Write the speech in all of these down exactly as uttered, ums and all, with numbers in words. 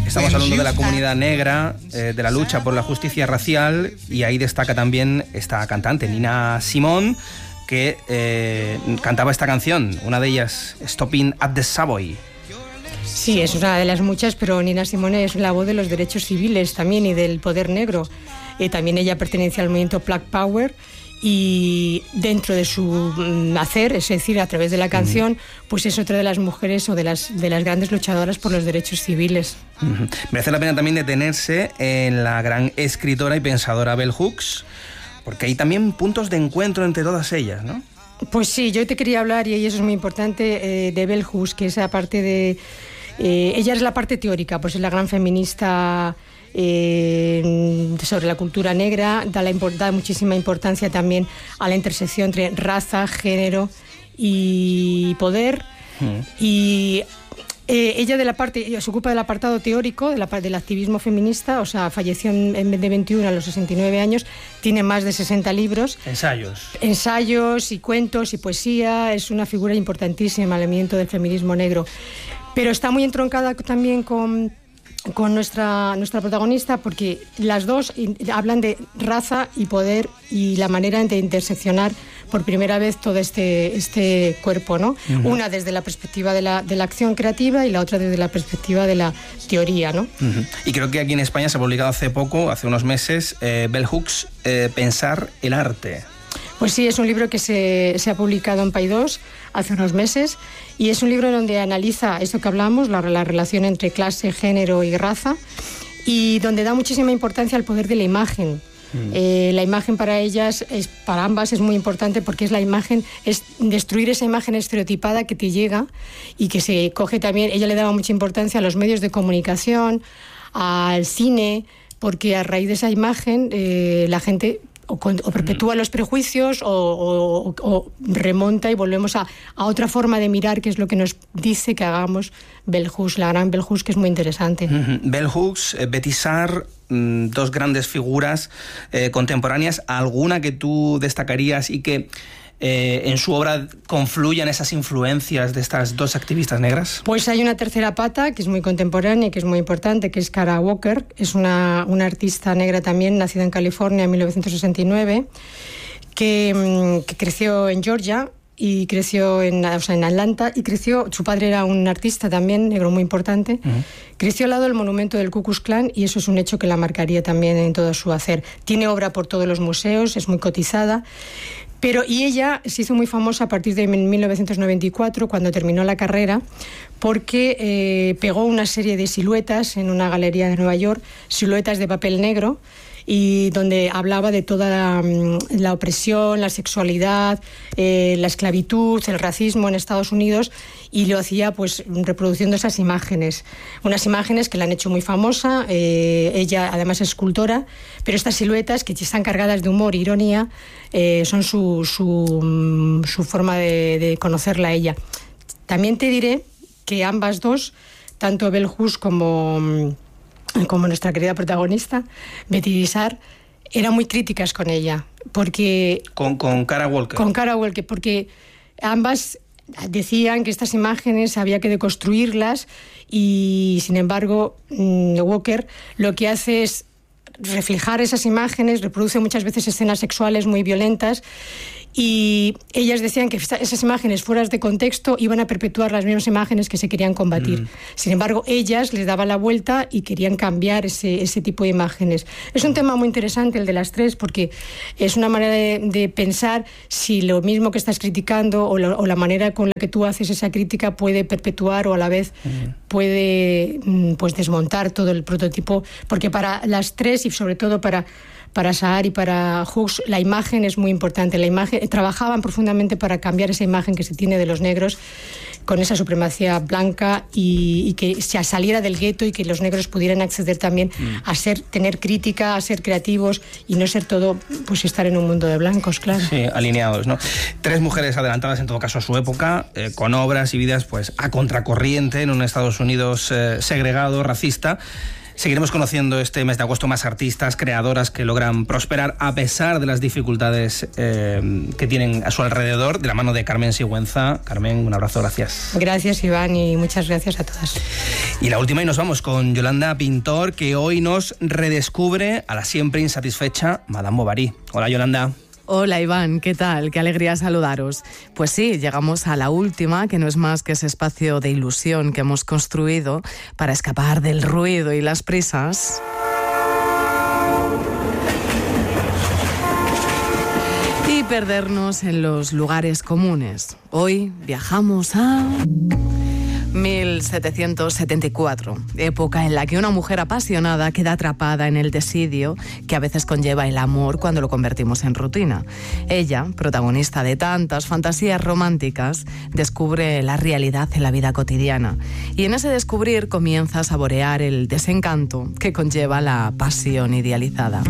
Estamos hablando de la comunidad negra, eh, de la lucha por la justicia racial, y ahí destaca también esta cantante, Nina Simone, que eh, cantaba esta canción, una de ellas, Stopping at the Savoy. Sí, es una de las muchas, pero Nina Simone es la voz de los derechos civiles también y del poder negro. Eh, también ella pertenece al movimiento Black Power, y dentro de su nacer, es decir, a través de la canción, pues es otra de las mujeres o de las, de las grandes luchadoras por los derechos civiles. Uh-huh. Merece la pena también detenerse en la gran escritora y pensadora Bell Hooks, porque hay también puntos de encuentro entre todas ellas, ¿no? Pues sí, yo te quería hablar, y eso es muy importante, eh, de Bell Hooks, que es aparte de... Eh, ella es la parte teórica, pues es la gran feminista eh, sobre la cultura negra, da, la, da muchísima importancia también a la intersección entre raza, género y poder. Mm. Y eh, ella de la parte, se ocupa del apartado teórico, de la, del activismo feminista, o sea, falleció en, en de veintiuno a los sesenta y nueve años, tiene más de sesenta libros. Ensayos. Ensayos y cuentos y poesía, es una figura importantísima en el movimiento del feminismo negro. Pero está muy entroncada también con, con nuestra, nuestra protagonista, porque las dos hablan de raza y poder y la manera de interseccionar por primera vez todo este, este cuerpo, ¿no? Uh-huh. Una desde la perspectiva de la, de la acción creativa y la otra desde la perspectiva de la teoría, ¿no? Uh-huh. Y creo que aquí en España se ha publicado hace poco, hace unos meses, eh, Bell Hooks, eh, Pensar el arte. Pues sí, es un libro que se, se ha publicado en Paidós hace unos meses, y es un libro donde analiza esto que hablamos, la, la relación entre clase, género y raza, y donde da muchísima importancia al poder de la imagen. Mm. Eh, la imagen para ellas, es, para ambas, es muy importante, porque es la imagen, es destruir esa imagen estereotipada que te llega y que se coge también. Ella le daba mucha importancia a los medios de comunicación, al cine, porque a raíz de esa imagen eh, la gente O, con, o perpetúa los prejuicios o, o, o remonta y volvemos a, a otra forma de mirar, que es lo que nos dice que hagamos Bell Hooks, la gran Bell Hooks, que es muy interesante. Uh-huh. Bell Hooks, eh, Betty Saar, mmm, dos grandes figuras eh, contemporáneas. ¿Alguna que tú destacarías y que eh, en su obra confluyan esas influencias de estas dos activistas negras? Pues hay una tercera pata que es muy contemporánea y que es muy importante, que es Kara Walker. Es una, una artista negra también, nacida en California en mil novecientos sesenta y nueve, que, que creció en Georgia y creció en, o sea, en Atlanta, y creció, su padre era un artista también negro muy importante. Uh-huh. Creció al lado del monumento del Ku Klux Klan, y eso es un hecho que la marcaría también en todo su hacer. Tiene obra por todos los museos, es muy cotizada. Pero, y ella se hizo muy famosa a partir de mil novecientos noventa y cuatro, cuando terminó la carrera, porque eh, pegó una serie de siluetas en una galería de Nueva York, siluetas de papel negro, y donde hablaba de toda la, la opresión, la sexualidad, eh, la esclavitud, el racismo en Estados Unidos, y lo hacía pues reproduciendo esas imágenes, unas imágenes que la han hecho muy famosa. Eh, ella además es escultora, pero estas siluetas, que están cargadas de humor e ironía, eh, son su, su, su forma de, de conocerla a ella. También te diré que ambas dos, tanto Bell Hooks como... como nuestra querida protagonista, Betty Saar, eran muy críticas con ella, porque... Con, con Kara Walker. Con Kara Walker, porque ambas decían que estas imágenes había que deconstruirlas, y sin embargo Walker lo que hace es reflejar esas imágenes, reproduce muchas veces escenas sexuales muy violentas, y ellas decían que esas imágenes fueras de contexto iban a perpetuar las mismas imágenes que se querían combatir. Mm. Sin embargo, ellas les daban la vuelta y querían cambiar ese, ese tipo de imágenes. Es un tema muy interesante el de las tres, porque es una manera de, de pensar si lo mismo que estás criticando o, lo, o la manera con la que tú haces esa crítica puede perpetuar o a la vez mm. puede pues desmontar todo el prototipo, porque para las tres y sobre todo para Para Saar y para Hooks, la imagen es muy importante. La imagen, trabajaban profundamente para cambiar esa imagen que se tiene de los negros con esa supremacía blanca, y, y que se saliera del gueto y que los negros pudieran acceder también mm. a ser, tener crítica, a ser creativos y no ser todo, pues estar en un mundo de blancos, claro. Sí, alineados, ¿no? Tres mujeres adelantadas en todo caso a su época, eh, con obras y vidas pues a contracorriente en un Estados Unidos eh, segregado, racista. Seguiremos conociendo este mes de agosto más artistas, creadoras que logran prosperar a pesar de las dificultades eh, que tienen a su alrededor, de la mano de Carmen Sigüenza. Carmen, un abrazo, gracias. Gracias, Iván, y muchas gracias a todas. Y la última, y nos vamos con Yolanda Pintor, que hoy nos redescubre a la siempre insatisfecha Madame Bovary. Hola, Yolanda. Hola Iván, ¿qué tal? Qué alegría saludaros. Pues sí, llegamos a la última, que no es más que ese espacio de ilusión que hemos construido para escapar del ruido y las prisas. Y perdernos en los lugares comunes. Hoy viajamos a mil setecientos setenta y cuatro, época en la que una mujer apasionada queda atrapada en el desidio que a veces conlleva el amor cuando lo convertimos en rutina. Ella, protagonista de tantas fantasías románticas, descubre la realidad en la vida cotidiana y en ese descubrir comienza a saborear el desencanto que conlleva la pasión idealizada.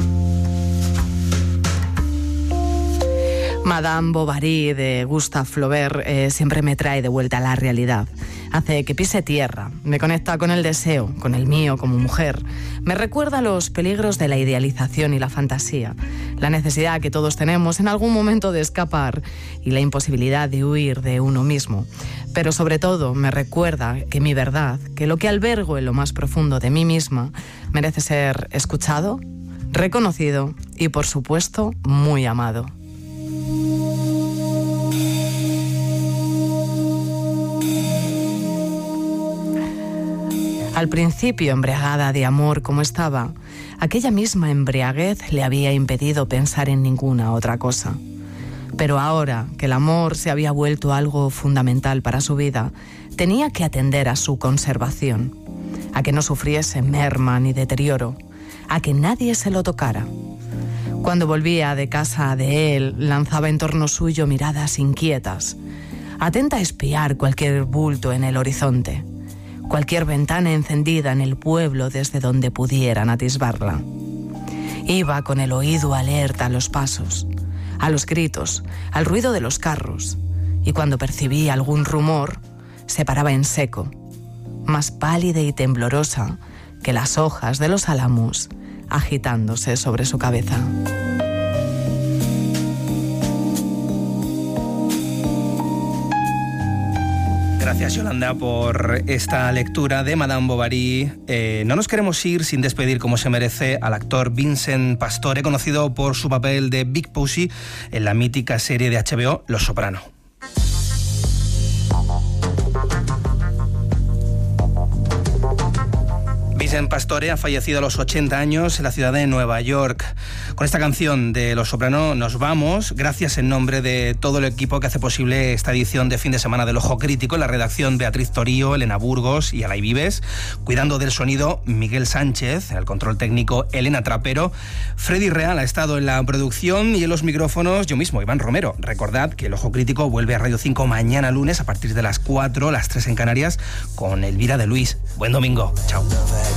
Madame Bovary de Gustave Flaubert eh, siempre me trae de vuelta a la realidad. Hace que pise tierra, me conecta con el deseo, con el mío como mujer. Me recuerda los peligros de la idealización y la fantasía, la necesidad que todos tenemos en algún momento de escapar y la imposibilidad de huir de uno mismo. Pero sobre todo me recuerda que mi verdad, que lo que albergo en lo más profundo de mí misma, merece ser escuchado, reconocido y, por supuesto, muy amado. Al principio, embriagada de amor como estaba, aquella misma embriaguez le había impedido pensar en ninguna otra cosa. Pero ahora que el amor se había vuelto algo fundamental para su vida, tenía que atender a su conservación, a que no sufriese merma ni deterioro, a que nadie se lo tocara. Cuando volvía de casa de él, lanzaba en torno suyo miradas inquietas, atenta a espiar cualquier bulto en el horizonte, cualquier ventana encendida en el pueblo desde donde pudieran atisbarla. Iba con el oído alerta a los pasos, a los gritos, al ruido de los carros, y cuando percibía algún rumor, se paraba en seco, más pálida y temblorosa que las hojas de los álamos agitándose sobre su cabeza. Gracias, Yolanda, por esta lectura de Madame Bovary. Eh, no nos queremos ir sin despedir, como se merece, al actor Vincent Pastore, conocido por su papel de Big Pussy en la mítica serie de H B O Los Soprano. Vincent Pastore ha fallecido a los ochenta años en la ciudad de Nueva York. Con esta canción de Los Soprano nos vamos. Gracias en nombre de todo el equipo que hace posible esta edición de fin de semana del Ojo Crítico. En la redacción, Beatriz Torío, Elena Burgos y Alay Vives. Cuidando del sonido, Miguel Sánchez. En el control técnico, Elena Trapero. Freddy Real ha estado en la producción y en los micrófonos yo mismo, Iván Romero. Recordad que el Ojo Crítico vuelve a Radio cinco mañana lunes a partir de las cuatro, las tres en Canarias, con Elvira de Luis. Buen domingo. Chao.